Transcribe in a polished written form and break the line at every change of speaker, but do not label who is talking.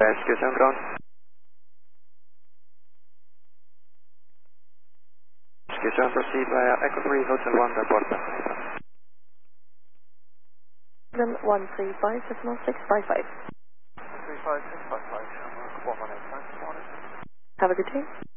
Rescue 7 ground. Rescue 7 proceed via Echo 3 Hotel 1 report.
135.655. 135.655, 1185 this morning.
Have a good day.